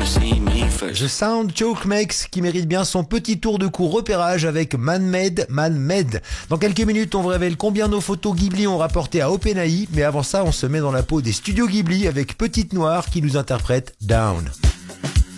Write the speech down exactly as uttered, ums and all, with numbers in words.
see me first. The Sound Choke Makes qui mérite bien son petit tour de cou repérage avec Man-Made, Man-Made. Dans quelques minutes, on vous révèle combien nos photos Ghibli ont rapporté à OpenAI. Mais avant ça, on se met dans la peau des studios Ghibli avec Petite Noire qui nous interprète Down.